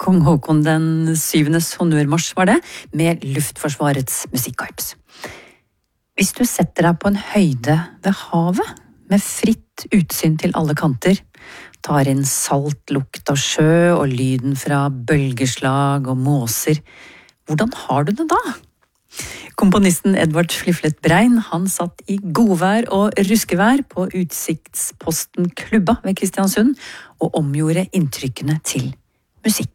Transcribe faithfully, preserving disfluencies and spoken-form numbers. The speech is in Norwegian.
Kong Håkon den syvendes honnørmarsj var det, med Luftforsvarets musikkorps. Hvis du setter deg på en høyde ved havet, med fritt utsyn til alle kanter, tar inn salt lukt av sjø og lyden fra bølgeslag og måser, hvordan har du det da? Komponisten Edvard Fliflet Brein, han satt i godvær og ruskevær på utsiktsposten Klubba ved Kristiansund og omgjorde inntrykkene til musikk.